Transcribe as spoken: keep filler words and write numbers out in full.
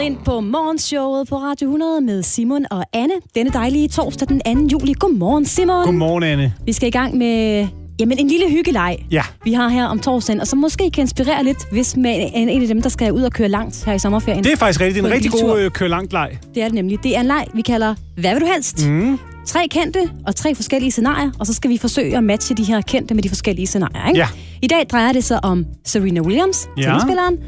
Ind på morgenshowet på Radio hundrede med Simon og Anne. Denne dejlige torsdag den anden juli. Godmorgen, Simon. Godmorgen, Anne. Vi skal i gang med jamen, en lille hyggeleg, ja. vi har her om torsdagen, og som måske kan inspirere lidt, hvis man er en af dem, der skal ud og køre langt her i sommerferien. Det er faktisk rigtigt. Det er en rigtig god øh, køre langt leg. Det er det nemlig. Det er en leg, vi kalder Hvad vil du helst? Mm. Tre kendte og tre forskellige scenarier, og så skal vi forsøge at matche de her kendte med de forskellige scenarier. Ikke? Ja. I dag drejer det sig om Serena Williams, ja. tennisspilleren,